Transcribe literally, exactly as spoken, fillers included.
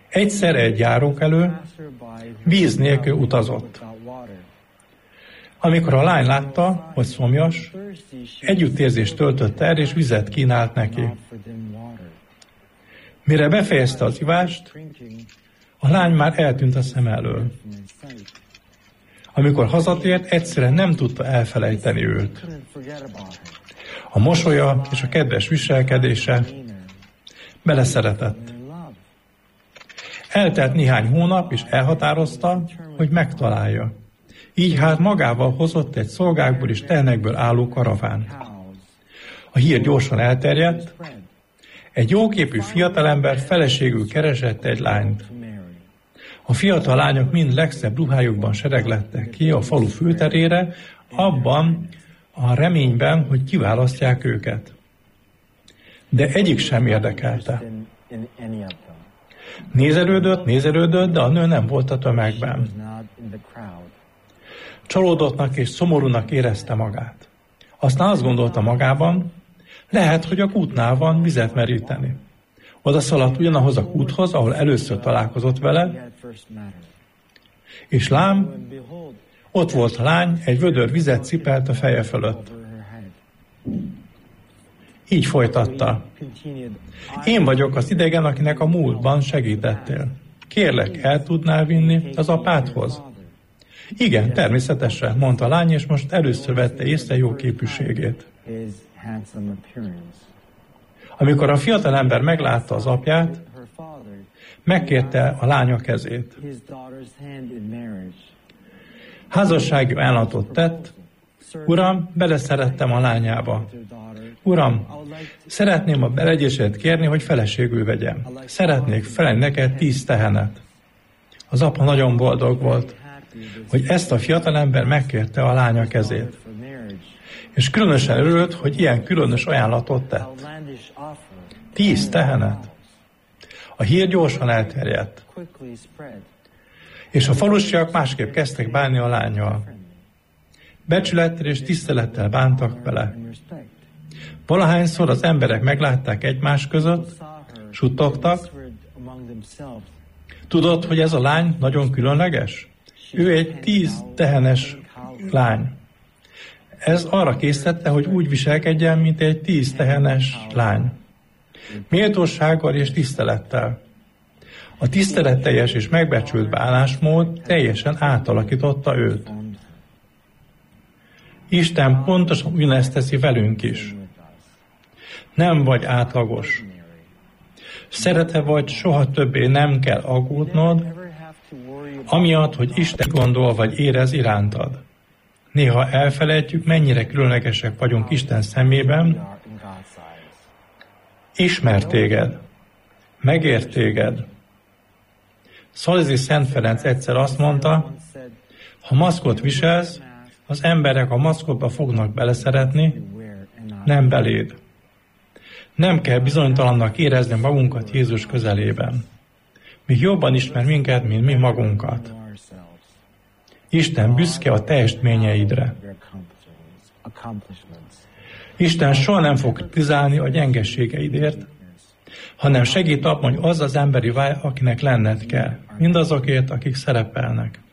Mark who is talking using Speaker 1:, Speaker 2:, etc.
Speaker 1: Egyszer egy járókelő víz nélkül utazott. Amikor a lány látta, hogy szomjas, együttérzést töltött el, és vizet kínált neki. Mire befejezte az ivást, a lány már eltűnt a szem elől. Amikor hazatért, egyszerűen nem tudta elfelejteni őt. A mosolya és a kedves viselkedése beleszeretett. Eltelt néhány hónap, és elhatározta, hogy megtalálja. Így hát magával hozott egy szolgákból és tehenekből álló karavánt. A hír gyorsan elterjedt, egy jóképű fiatalember feleségül keresett egy lányt. A fiatal lányok mind legszebb ruhájukban sereglettek ki a falu főterére, abban a reményben, hogy kiválasztják őket. De egyik sem érdekelte. Nézelődött, nézelődött, de a nő nem volt a tömegben. Csalódottnak és szomorúnak érezte magát. Aztán azt gondolta magában, lehet, hogy a kútnál van vizet meríteni. Oda szaladt ugyanahoz a kúthoz, ahol először találkozott vele, és lám, ott volt a lány, egy vödör vizet cipelt a feje fölött. Így folytatta. Én vagyok az idegen, akinek a múltban segítettél. Kérlek, el tudnál vinni az apádhoz? Igen, természetesen, mondta a lány, és most először vette észre jó képűségét. Amikor a fiatalember meglátta az apját, megkérte a lánya kezét. Házassági ajánlatot tett. Uram, beleszerettem a lányába. Uram, szeretném a beleegyését kérni, hogy feleségül vegyem. Szeretnék felelni neked tíz tehenet. Az apa nagyon boldog volt, hogy ezt a fiatalember megkérte a lánya kezét. És különösen örült, hogy ilyen különös ajánlatot tett. Tíz tehenet. A hír gyorsan elterjedt. És a falusiak másképp kezdtek bánni a lánnyal. Becsülettel és tisztelettel bántak vele. Valahányszor az emberek meglátták egymás között, suttogtak. Tudod, hogy ez a lány nagyon különleges? Ő egy tíz tehenes lány. Ez arra késztette, hogy úgy viselkedjen, mint egy tíz tehenes lány. Méltósággal és tisztelettel. A tiszteletteljes és megbecsült bánásmód teljesen átalakította őt. Isten pontosan ugyanezt teszi velünk is. Nem vagy átlagos. Szeretve vagy, soha többé nem kell aggódnod, amiatt, hogy Isten gondol vagy érez irántad. Néha elfelejtjük, mennyire különlegesek vagyunk Isten szemében. Ismer téged. Megért téged. Szalesi Szent Ferenc egyszer azt mondta, ha maszkot viselsz, az emberek a maszkotba fognak beleszeretni, nem beléd. Nem kell bizonytalannak érezni magunkat Jézus közelében. Még jobban ismer minket, mint mi magunkat. Isten büszke a teljesítményeidre. Isten soha nem fog kritizálni a gyengességeidért, hanem segít abban, hogy az az emberi vágy, akinek lenned kell. Mindazokért, akik szerepelnek.